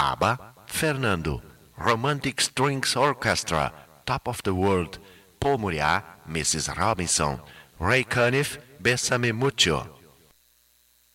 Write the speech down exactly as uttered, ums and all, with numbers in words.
ABBA, Fernando. Romantic Strings Orchestra, Top of the World. Paul Muriá, missus Robinson. Ray Conniff, Bésame Mucho.